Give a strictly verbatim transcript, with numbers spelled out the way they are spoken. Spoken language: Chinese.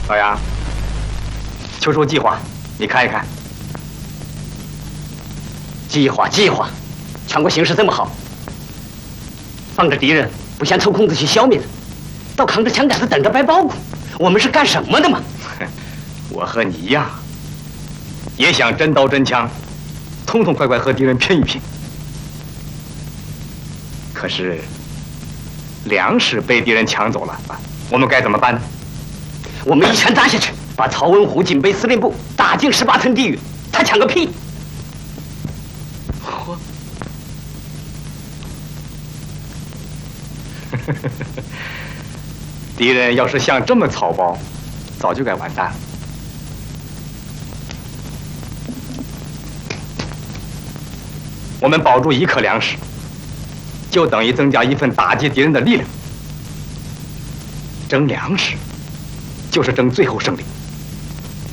老杨，秋收计划，你看一看。 计划计划，全国形势这么好，放着敌人不想抽空子去消灭他，倒扛着枪杆子等着掰包谷，我们是干什么的嘛？ 我和你一样，也想真刀真枪，痛痛快快和敌人拼一拼。可是粮食被敌人抢走了，我们该怎么办呢？ 我们一拳打下去，把曹文虎警备司令部打进十八层地狱，他抢个屁！ 敌人要是像这么草包，早就该完蛋了。我们保住一克粮食，就等于增加一份打击敌人的力量。争粮食，就是争最后胜利。